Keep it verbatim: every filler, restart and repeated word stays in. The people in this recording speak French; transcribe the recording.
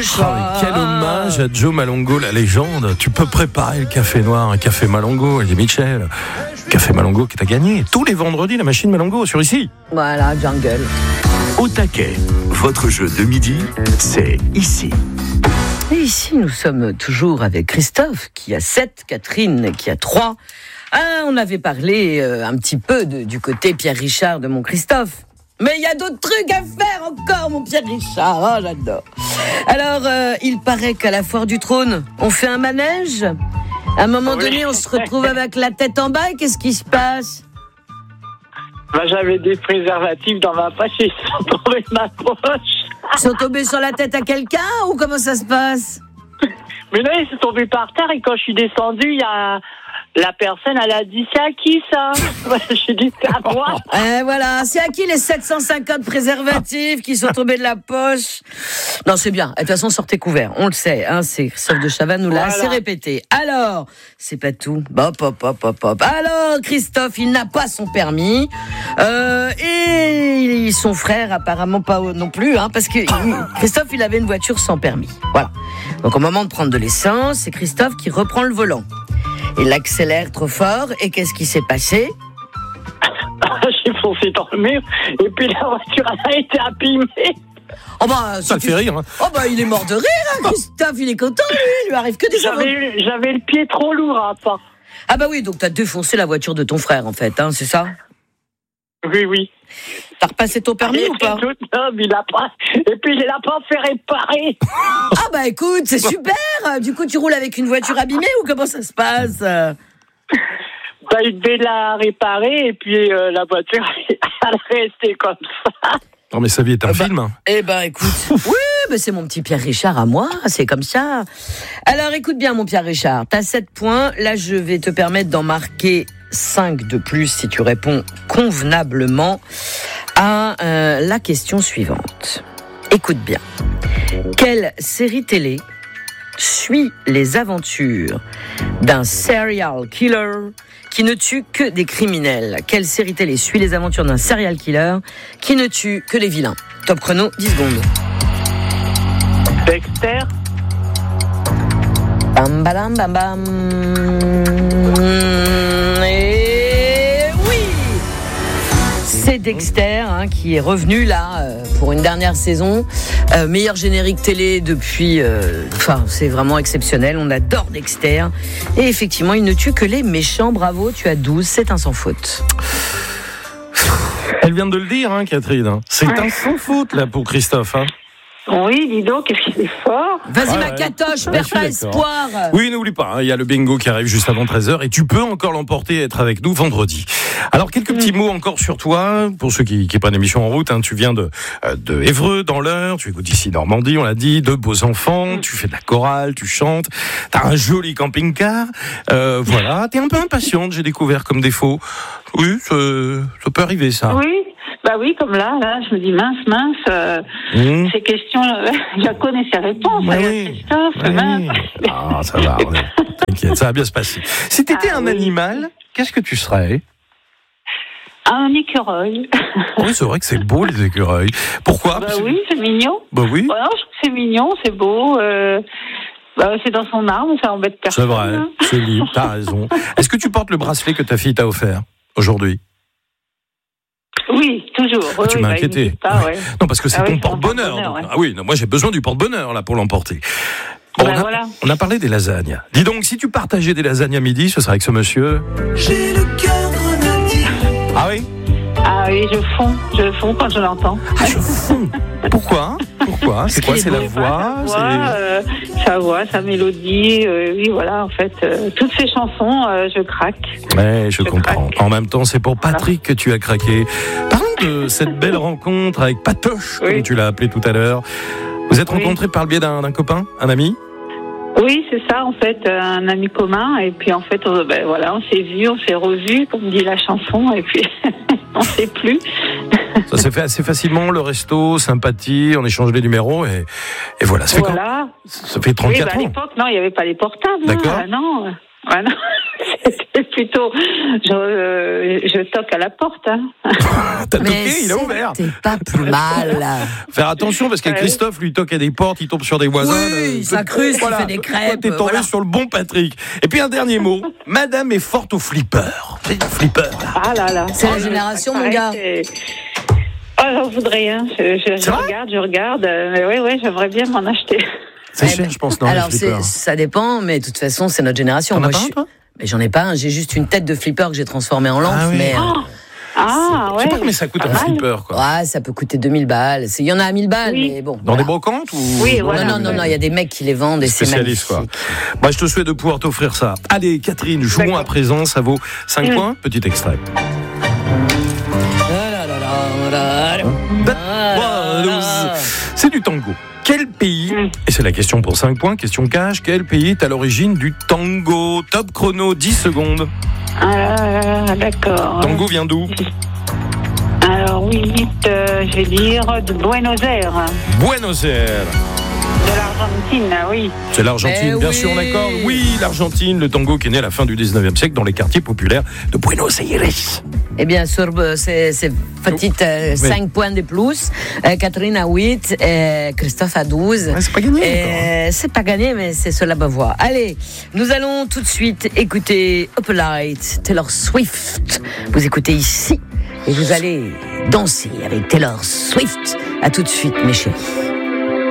Oh, quel hommage à Joe Malongo, la légende. Tu peux préparer le café noir, un café Malongo, Eddie Mitchell. Café Malongo qui t'a gagné tous les vendredis, la machine Malongo sur ici. Voilà, jungle. Au taquet, votre jeu de midi, c'est ici. Et ici, nous sommes toujours avec Christophe, qui a sept, Catherine, qui a trois. Ah, on avait parlé euh, un petit peu de, du côté Pierre Richard de mon Christophe. Mais il y a d'autres trucs à faire encore, mon Pierre Richard. Oh, j'adore. Alors, euh, il paraît qu'à la Foire du Trône, on fait un manège. À un moment oui. donné, on se retrouve avec la tête en bas. Et qu'est-ce qui se passe? Bah, j'avais des préservatifs dans ma poche et ils sont tombés de ma poche. Ils sont tombés sur la tête à quelqu'un ou comment ça se passe? Mais non, ils sont tombés par terre et quand je suis descendue, il y a... La personne, elle a dit, c'est à qui ça? J'ai dit, c'est à moi. Et voilà, c'est à qui les sept cent cinquante préservatifs qui sont tombés de la poche? Non, c'est bien. De toute façon, sortez couverts. On le sait, hein, c'est Christophe de Chavannes nous l'a voilà. assez répété. Alors, c'est pas tout. Hop, hop, hop, hop, hop. Alors, Christophe, il n'a pas son permis. Euh, et son frère, apparemment pas non plus, hein, parce que Christophe, il avait une voiture sans permis. Voilà. Donc, au moment de prendre de l'essence, c'est Christophe qui reprend le volant. Il accélère trop fort, et qu'est-ce qui s'est passé? J'ai foncé dans le mur, et puis la voiture a été abîmée. Oh bah, ça le tu... fait rire. Hein. Oh bah, il est mort de rire, hein, Christophe, il est content, lui, il lui arrive que des j'avais, eu, j'avais le pied trop lourd à part. Ah bah oui, donc t'as défoncé la voiture de ton frère, en fait, hein, c'est ça? Oui, oui. T'as repassé ton permis il ou pas? Tout, non, mais il a pas. Et puis il l'a pas fait réparer. Ah bah écoute, c'est super. Du coup, tu roules avec une voiture abîmée ou comment ça se passe? Bah il devait la réparer et puis euh, la voiture elle est restée comme ça. Non mais sa vie est un euh film. Bah, eh ben écoute, oui, mais c'est mon petit Pierre Richard à moi, c'est comme ça. Alors écoute bien mon Pierre Richard, t'as sept points. Là, je vais te permettre d'en marquer cinq de plus si tu réponds convenablement à euh, la question suivante. Écoute bien. Quelle série télé suit les aventures d'un serial killer qui ne tue que des criminels? Quelle série télé suit les aventures d'un serial killer qui ne tue que les vilains? Top chrono, dix secondes. Dexter. Bam bam bam bam. Et oui, c'est Dexter hein, qui est revenu là euh, pour une dernière saison. Euh, meilleur générique télé depuis. Euh, enfin, c'est vraiment exceptionnel. On adore Dexter. Et effectivement, il ne tue que les méchants. Bravo, tu as douze. C'est un sans faute. Elle vient de le dire, hein, Catherine. C'est ouais. un sans faute là pour Christophe. Hein. Oui, dis donc, qu'est-ce qu'il est fort. Vas-y, ouais, ma catoche, perds pas espoir. Oui, n'oublie pas, il hein, y a le bingo qui arrive juste avant treize heures et tu peux encore l'emporter et être avec nous vendredi. Alors, quelques mmh. petits mots encore sur toi, pour ceux qui, qui prennent l'émission en route. Hein, tu viens de, de Évreux, dans l'Eure, tu écoutes ici Normandie, on l'a dit, deux beaux enfants, mmh. tu fais de la chorale, tu chantes, t'as un joli camping-car. Euh, voilà, t'es un peu impatiente, j'ai découvert comme défaut. Oui, ça, ça peut arriver, ça. Oui. Bah oui, comme là, là, je me dis mince, mince, euh, mmh. ces questions, euh, je connais ces réponses. Oui. Christophe, oui. mince. Ah, ça va, t'inquiète, ça va bien se passer. Si t'étais ah, un oui. animal, qu'est-ce que tu serais? Un écureuil. Oui, c'est vrai que c'est beau, les écureuils. Pourquoi? Bah oui, c'est mignon. Bah oui. Bah non, je trouve que c'est mignon, c'est beau. Euh, bah, c'est dans son arme, ça embête personne. C'est vrai, c'est libre, t'as raison. Est-ce que tu portes le bracelet que ta fille t'a offert aujourd'hui? Oui, toujours. Ah, tu oui, m'as bah, inquiété. Pas, ouais. Non, parce que c'est ah, ton oui, porte-bonheur. porte-bonheur donc, ouais. Ah oui, non, moi j'ai besoin du porte-bonheur là pour l'emporter. Bon, ben on, a, voilà. on a parlé des lasagnes. Dis donc, si tu partageais des lasagnes à midi, ce serait avec ce monsieur. J'ai le cœur grenadier. Ah oui? Ah oui, je fonds, je fonds quand je l'entends. Ah, je fonds. Pourquoi? Pourquoi? C'est quoi? C'est la voix? Sa voix, euh, sa, voix sa mélodie. Euh, oui, voilà, en fait, euh, toutes ces chansons, euh, je craque. Ouais, je, je comprends. Craque. En même temps, c'est pour Patrick voilà. que tu as craqué. Parlons de cette belle rencontre avec Patoche, oui. comme tu l'as appelé tout à l'heure. Vous êtes rencontrés oui. par le biais d'un, d'un copain, un ami? Oui, c'est ça, en fait, un ami commun. Et puis, en fait, on, ben, voilà, on s'est vus, on s'est revus, comme dit la chanson, et puis on ne sait plus. Ça s'est fait assez facilement, le resto, sympathie, on échange les numéros, et, et voilà. Ça fait, voilà. quand... ça fait trente-quatre oui, bah, ans. À l'époque, non, il n'y avait pas les portables. D'accord. Hein, non, ah, non. C'était plutôt, je, euh, je toque à la porte. Hein. T'as toqué, Mais il a ouvert. c'était pas plus mal. Faire attention parce que Ouais. Christophe lui toque à des portes, il tombe sur des voisins. Oui, il s'incruste, il fait des crêpes, Toi, t'es tombé voilà. sur le bon Patrick. Et puis un dernier mot. Madame est forte au flipper. C'est le flipper. Ah là là. C'est la Oh, génération, ça mon gars. paraît, c'est- Oh, j'en voudrais, hein. Je, je, je vrai regarde, je regarde. Euh, mais oui, oui, j'aimerais bien m'en acheter. C'est Eh cher, ben, je pense, non, Alors, les flippers. c'est- ça dépend, mais de toute façon, c'est notre génération. T'en as Moi, pas je un, suis- toi mais j'en ai pas un. J'ai juste une tête de flipper que j'ai transformée en lampe. Ah oui. Mais, euh, Oh, ah, Je ouais. sais pas combien ça coûte Pas un mal. flipper, quoi. ouais, ça peut coûter deux mille balles. C'est- Il y en a à mille balles, Oui. mais bon. Dans des voilà. brocantes ou Oui, Non, voilà. non, non, non, il y a des mecs qui les vendent et c'est spécialiste, magnifique. quoi. Bah, je te souhaite de pouvoir t'offrir ça. Allez, Catherine, jouons D'accord. à présent. Ça vaut cinq Mm. points. Petit extrait. C'est du tango. Quel pays, Mm. et c'est la question pour cinq points, question cash, quel pays est à l'origine du tango? Top chrono, dix secondes. Ah, d'accord. Tango vient d'où? Alors, oui, vite, euh, je vais dire de Buenos Aires. Buenos Aires. De l'Argentine, oui. C'est l'Argentine, Eh bien oui. sûr, on accorde. Oui, l'Argentine, le tango qui est né à la fin du dix-neuvième siècle dans les quartiers populaires de Buenos Aires. Eh bien, sur euh, ces, ces petites euh, Oui. cinq points de plus, euh, Catherine a huit, euh, Christophe a douze. Ouais, c'est pas gagné encore. Euh, c'est pas gagné, mais c'est sur la bonne voie. Allez, nous allons tout de suite écouter Opalite, Taylor Swift. Vous écoutez ici et vous allez danser avec Taylor Swift. À tout de suite, mes chéris.